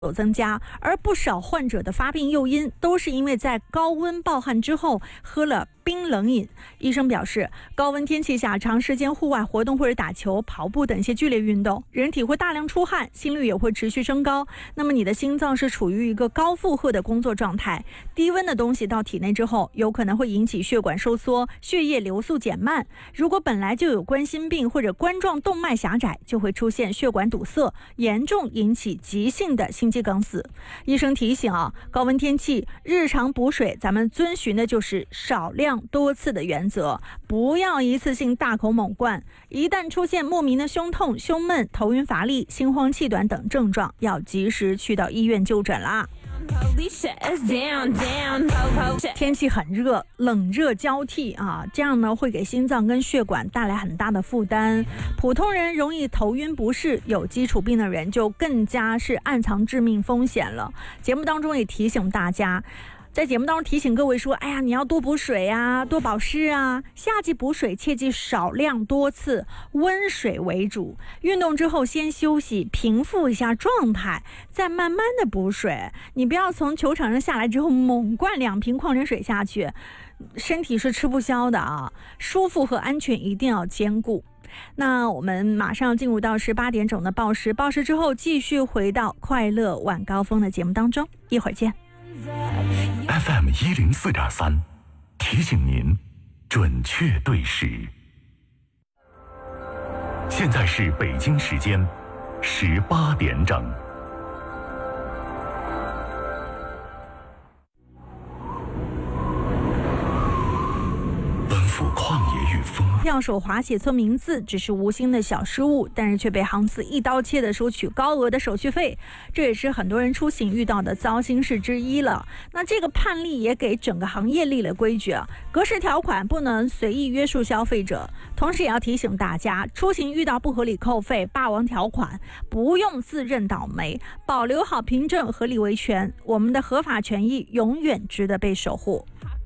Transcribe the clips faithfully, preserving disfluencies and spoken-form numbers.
有增加，而不少患者的发病诱因都是因为在高温暴汗之后喝了冰冷饮。医生表示，高温天气下长时间户外活动或者打球、跑步等一些剧烈运动，人体会大量出汗，心率也会持续升高。那么你的心脏是处于一个高负荷的工作状态，低温的东西到体内之后，有可能会引起血管收缩，血液流速减慢。如果本来就有冠心病或者冠状动脉狭窄，就会出现血管堵塞，严重引起急性的心肌梗死。医生提醒啊，高温天气日常补水，咱们遵循的就是少量多次的原则，不要一次性大口猛灌。一旦出现莫名的胸痛、胸闷、头晕乏力、心慌气短等症状，要及时去到医院就诊啦。天气很热，冷热交替啊，这样呢会给心脏跟血管带来很大的负担。普通人容易头晕不适，有基础病的人就更加是暗藏致命风险了。节目当中也提醒大家，在节目当中提醒各位说，哎呀，你要多补水啊，多保湿啊。夏季补水切记少量多次，温水为主。运动之后先休息，平复一下状态，再慢慢的补水。你不要从球场上下来之后猛灌两瓶矿泉水下去，身体是吃不消的啊。舒服和安全一定要兼顾。那我们马上进入到十八点整的报时，报时之后继续回到快乐晚高峰的节目当中，一会儿见。 F M 一零四点三，提醒您准确对时。现在是北京时间十八点整。奔赴旷野与风。 跳手滑写错名字只是无心的小失误，但是却被航司一刀切的收取高额的手续费，这也是很多人出行遇到的糟心事之一了。那这个判例也给整个行业立了规矩啊，格式条款不能随意约束消费者。同时也要提醒大家，出行遇到不合理扣费、霸王条款，不用自认倒霉，保留好凭证，合理维权，我们的合法权益永远值得被守护。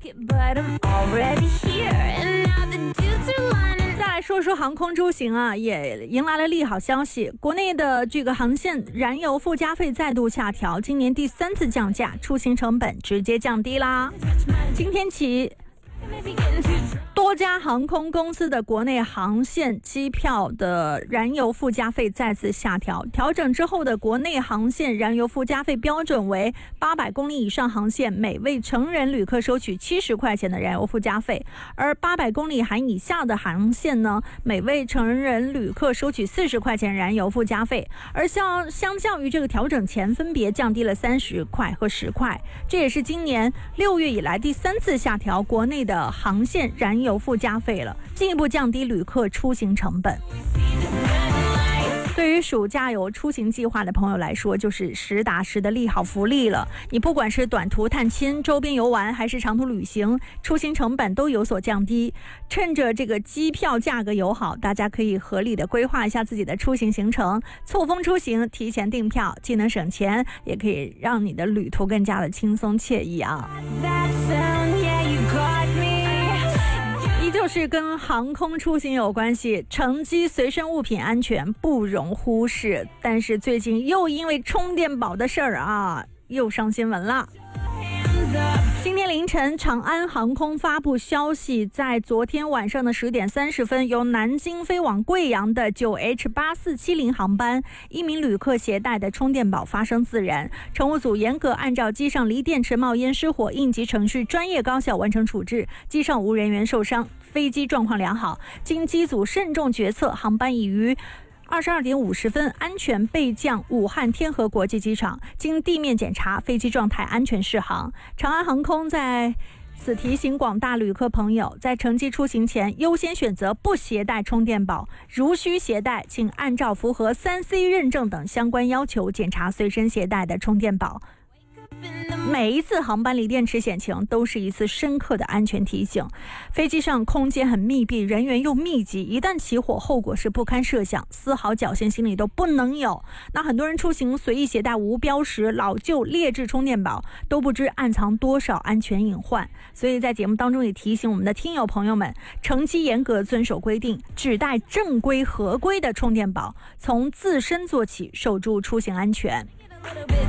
再来说说航空出行啊，也迎来了利好消息。国内的这个航线燃油附加费再度下调，今年第三次降价，出行成本直接降低啦。今天起，多家航空公司的国内航线机票的燃油附加费再次下调，调整之后的国内航线燃油附加费标准为八百公里以上航线每位成人旅客收取七十块钱的燃油附加费，而八百公里含以下的航线呢，每位成人旅客收取四十块钱燃油附加费，而相相较于这个调整前分别降低了三十块和十块，这也是今年六月以来第三次下调国内的航线燃油附加费了，进一步降低旅客出行成本。对于暑假有出行计划的朋友来说，就是实打实的利好福利了。你不管是短途探亲、周边游玩，还是长途旅行，出行成本都有所降低。趁着这个机票价格友好，大家可以合理的规划一下自己的出行行程，错峰出行，提前订票，既能省钱，也可以让你的旅途更加的轻松惬意啊。依旧是跟航空出行有关系，乘机随身物品安全不容忽视。但是最近又因为充电宝的事儿啊，又上新闻了。今天凌晨，长安航空发布消息，在昨天晚上的十点三十分，由南京飞往贵阳的九 H 八四七零航班，一名旅客携带的充电宝发生自燃，乘务组严格按照机上锂电池冒烟失火应急程序，专业高效完成处置，机上无人员受伤，飞机状况良好。经机组慎重决策，航班已于二十二点五十分安全备降武汉天河国际机场，经地面检查，飞机状态安全适航。长安航空在此提醒广大旅客朋友，在乘机出行前优先选择不携带充电宝，如需携带，请按照符合 三 C 认证等相关要求检查随身携带的充电宝。每一次航班锂电池险情都是一次深刻的安全提醒。飞机上空间很密闭，人员又密集，一旦起火，后果是不堪设想，丝毫侥幸心理都不能有。那很多人出行随意携带无标识、老旧劣质充电宝，都不知暗藏多少安全隐患。所以在节目当中也提醒我们的听友朋友们，乘机严格遵守规定，只带正规合规的充电宝，从自身做起，守住出行安全。